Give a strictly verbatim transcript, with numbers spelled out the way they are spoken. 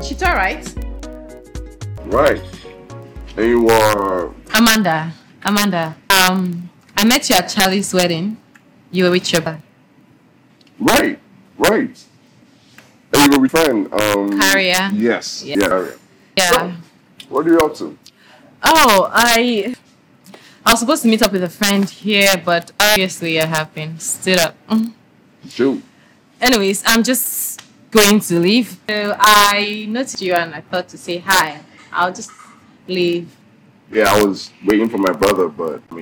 Chita, right? Right. And you are... Amanda. Amanda. Um, I met you at Charlie's wedding. You were with Shoba. Right. Right. And you were with friend. Um, Harrier. Yes. Yeah. Yeah, Harrier. Yeah. So, what are you up to? Oh, I... I was supposed to meet up with a friend here, but obviously I have been stood up. Shoot. Anyways, I'm just going to leave. So I noticed you and I thought to say hi. I'll just leave. Yeah, I was waiting for my brother, but...